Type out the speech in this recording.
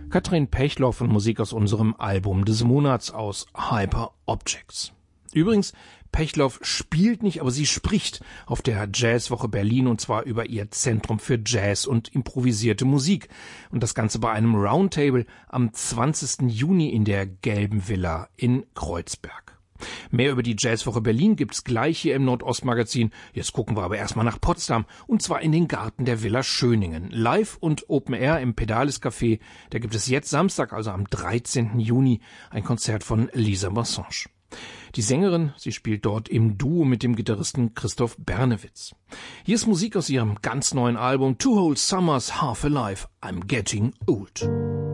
Katrin Pechloff und Musik aus unserem Album des Monats aus Hyper Objects. Übrigens, Pechloff spielt nicht, aber sie spricht auf der Jazzwoche Berlin, und zwar über ihr Zentrum für Jazz und improvisierte Musik. Und das Ganze bei einem Roundtable am 20. Juni in der Gelben Villa in Kreuzberg. Mehr über die Jazzwoche Berlin gibt's gleich hier im Nordostmagazin. Jetzt gucken wir aber erstmal nach Potsdam, und zwar in den Garten der Villa Schöningen. Live und Open Air im Pedalis Café. Da gibt es jetzt Samstag, also am 13. Juni, ein Konzert von Lisa Massange. Die Sängerin, sie spielt dort im Duo mit dem Gitarristen Christoph Bernewitz. Hier ist Musik aus ihrem ganz neuen Album Two Whole Summers Half Alive, I'm Getting Old.